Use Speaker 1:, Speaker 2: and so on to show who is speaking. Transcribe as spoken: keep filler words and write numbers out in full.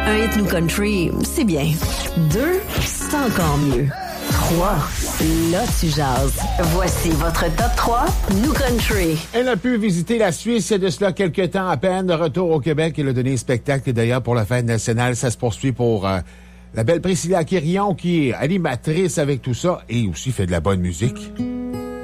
Speaker 1: Un hit New Country, c'est bien. Deux, c'est encore mieux. Trois, là tu jases. Voici votre top trois New Country.
Speaker 2: Elle a pu visiter la Suisse il y a de cela quelques temps à peine. De retour au Québec, elle a donné un spectacle. D'ailleurs, pour la fête nationale, ça se poursuit pour euh, la belle Priscilla Quirion qui est animatrice avec tout ça et aussi fait de la bonne musique.